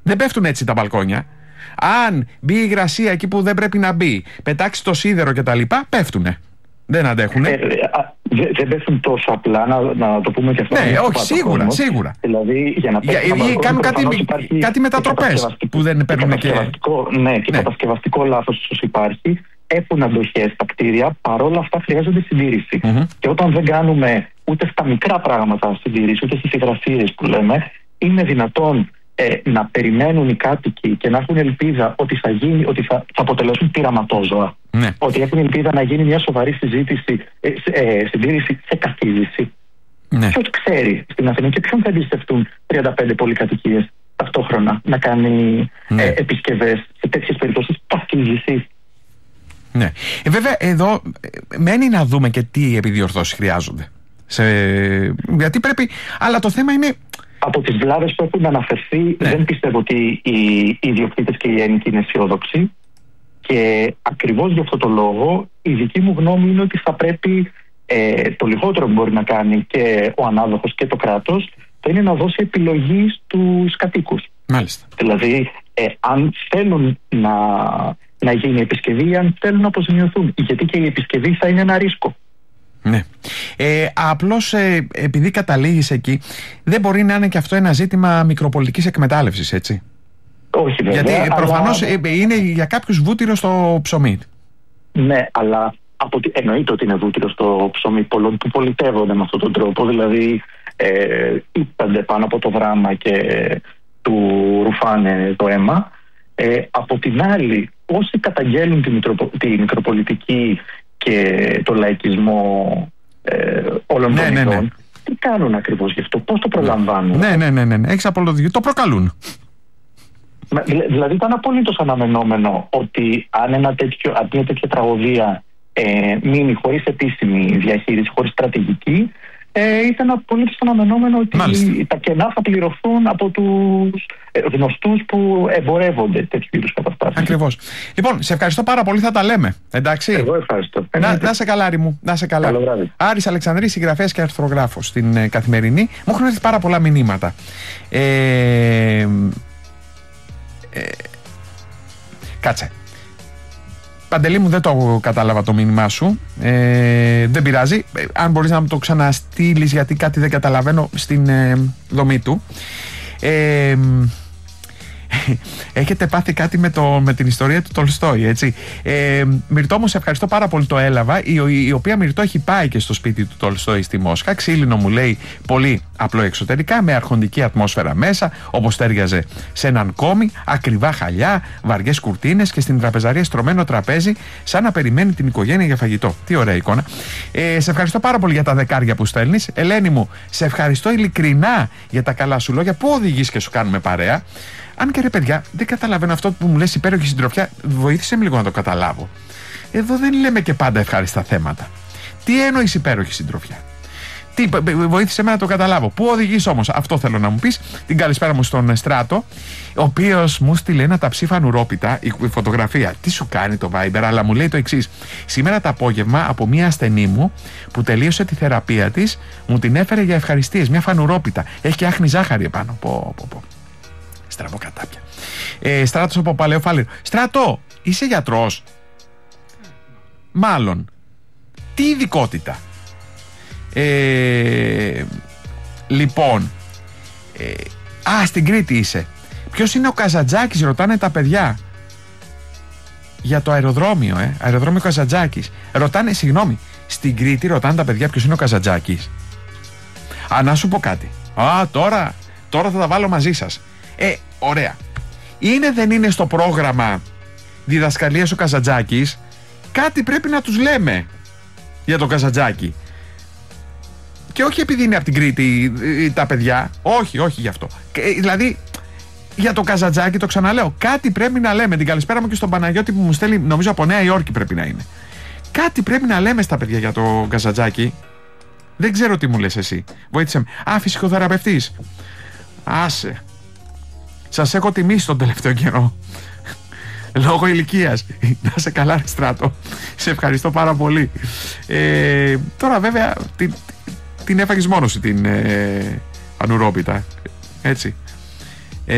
Δεν πέφτουν έτσι τα μπαλκόνια. Αν μπει η υγρασία εκεί που δεν πρέπει να μπει, πετάξει το σίδερο κτλ., πέφτουνε. Δεν αντέχουνε. Δεν πέφτουν τόσο απλά, να το πούμε και αυτό. Ναι, όχι, σίγουρα. Δηλαδή, για να πέφτουν ή κάνουν κάτι μετατροπές που δεν παίρνουν και. Ναι, και κατασκευαστικό λάθος ίσως υπάρχει. Έχουν αντοχές τα κτίρια, παρόλα αυτά χρειάζονται συντήρηση. Και όταν δεν κάνουμε ούτε στα μικρά πράγματα συντήρηση, ούτε στις υγρασίες που λέμε, είναι δυνατόν να περιμένουν οι κάτοικοι και να έχουν ελπίδα ότι θα αποτελέσουν πειραματόζωα. Ναι. Ότι έχουν ελπίδα να γίνει μια σοβαρή συντήρηση σε καθίζηση. Ναι. Ποιος ξέρει στην Αθήνα και ποιον θα εμπιστευτούν 35 πολυκατοικίες ταυτόχρονα να κάνει επισκευές σε τέτοιες περιπτώσεις καθίζησης. Ναι. Βέβαια, εδώ μένει να δούμε και τι επιδιορθώσεις χρειάζονται. Γιατί πρέπει. Αλλά το θέμα είναι. Από τις βλάβες που έχουν αναφερθεί, δεν πιστεύω ότι οι ιδιοκτήτες και οι ένοικοι είναι αισιόδοξοι. Και ακριβώς γι' αυτό το λόγο, η δική μου γνώμη είναι ότι θα πρέπει το λιγότερο που μπορεί να κάνει και ο ανάδοχος και το κράτος, θα είναι να δώσει επιλογή στους κατοίκους. Μάλιστα. Δηλαδή, αν θέλουν να γίνει επισκευή, αν θέλουν να αποζημιωθούν. Γιατί και η επισκευή θα είναι ένα ρίσκο. Ναι. Απλώς επειδή καταλήγεις εκεί, δεν μπορεί να είναι και αυτό ένα ζήτημα μικροπολιτικής εκμετάλλευσης, έτσι? Όχι, βέβαια. Γιατί προφανώς είναι για κάποιους βούτυρο στο ψωμί. Ναι, αλλά εννοείται ότι είναι βούτυρο στο ψωμί πολλών που πολιτεύονται με αυτόν τον τρόπο. Δηλαδή, ύπτανται πάνω από το δράμα και του ρουφάνε το αίμα. Από την άλλη, όσοι καταγγέλνουν τη μικροπολιτική και το λαϊκισμό όλων των ειδών, τι κάνουν ακριβώς γι' αυτό, πώς το προλαμβάνουν? Ναι. Έχεις απόλυτο δίκιο. Το προκαλούν. Δηλαδή ήταν απολύτως αναμενόμενο ότι αν μια τέτοια τραγωδία μείνει χωρίς επίσημη διαχείριση, χωρίς στρατηγική, ήταν απολύτως αναμενόμενο ότι τα κενά θα πληρωθούν από τους γνωστούς που εμπορεύονται τέτοιου είδους καταστάσεις. Ακριβώς. Λοιπόν, σε ευχαριστώ πάρα πολύ, θα τα λέμε. Εντάξει. Εγώ ευχαριστώ. Να σε καλά, Ρήμου. Να σε καλά. Καλό βράδυ. Άρης Αλεξανδρής, συγγραφέας και αρθρογράφος στην Καθημερινή. Μου έχουν έρθει πάρα πολλά μηνύματα. Κάτσε. Παντελή μου, δεν το κατάλαβα το μήνυμά σου. Δεν πειράζει. Αν μπορείς να μου το ξαναστείλεις, γιατί κάτι δεν καταλαβαίνω στην δομή του. Έχετε πάθει κάτι με την ιστορία του Τολστόη, έτσι. Μυρτώ μου, σε ευχαριστώ πάρα πολύ, το έλαβα. Η οποία Μυρτώ έχει πάει και στο σπίτι του Τολστόη στη Μόσχα. Ξύλινο, μου λέει, πολύ απλό εξωτερικά, με αρχοντική ατμόσφαιρα μέσα, όπως τέριαζε σε έναν κόμι, ακριβά χαλιά, βαριές κουρτίνες και στην τραπεζαρία στρωμένο τραπέζι, σαν να περιμένει την οικογένεια για φαγητό. Τι ωραία εικόνα. Σε ευχαριστώ πάρα πολύ για τα δεκάρια που στέλνεις. Ελένη μου, σε ευχαριστώ ειλικρινά για τα καλά σου λόγια. Πού οδηγείς και σου κάνουμε παρέα. Αν και ρε παιδιά, δεν καταλαβαίνω αυτό που μου λες, υπέροχη συντροφιά. Βοήθησε με λίγο να το καταλάβω. Εδώ δεν λέμε και πάντα ευχάριστα θέματα. Τι εννοείς υπέροχη συντροφιά? Βοήθησε με να το καταλάβω. Πού οδηγείς όμως? Αυτό θέλω να μου πεις. Την καλησπέρα μου στον Στράτο, ο οποίος μου στείλε ένα ταψί φανουρόπιτα, η φωτογραφία. Τι σου κάνει το Viber, αλλά μου λέει το εξής. Σήμερα το απόγευμα, από μια ασθενή μου που τελείωσε τη θεραπεία της, μου την έφερε για ευχαριστίες. Μια φανουρόπιτα. Έχει και άχνη ζάχαρη επάνω. Πω. Στραβοκατάπια. Στράτος από Παλαιοφάλιρο. Στράτο, είσαι γιατρός? Μάλλον. Τι ειδικότητα? Λοιπόν, στην Κρήτη είσαι. Ποιος είναι ο Καζαντζάκης, ρωτάνε τα παιδιά. Για το αεροδρόμιο, αεροδρόμιο Καζαντζάκης. Ρωτάνε, συγγνώμη, στην Κρήτη ρωτάνε τα παιδιά ποιος είναι ο Καζαντζάκης. Να σου πω κάτι. Τώρα θα τα βάλω μαζί σας. Ωραία. Δεν είναι στο πρόγραμμα διδασκαλίας ο Καζαντζάκης? Κάτι πρέπει να τους λέμε για τον Καζαντζάκη. Και όχι επειδή είναι από την Κρήτη τα παιδιά. Όχι γι' αυτό. Δηλαδή, για τον Καζαντζάκη, το ξαναλέω, κάτι πρέπει να λέμε. Την καλησπέρα μου και στον Παναγιώτη που μου στέλνει, νομίζω από Νέα Υόρκη πρέπει να είναι. Κάτι πρέπει να λέμε στα παιδιά για τον Καζαντζάκη. Δεν ξέρω τι μου λες εσύ. Βοήθησε με. Φυσικοθεραπευτής. Άσε. Σας έχω τιμήσει τον τελευταίο καιρό. Λόγω ηλικίας. Να σε καλά, ρε Στράτο. Σε ευχαριστώ πάρα πολύ. Τώρα βέβαια την έφαγες μόνος σου την ανουρόπιτα. Έτσι.